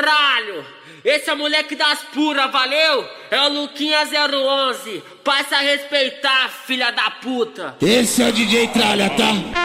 Tralho! Esse é o moleque das puras, valeu? É o Luquinha 011. Passa a respeitar, filha da puta. Esse é o DJ Tralha, tá?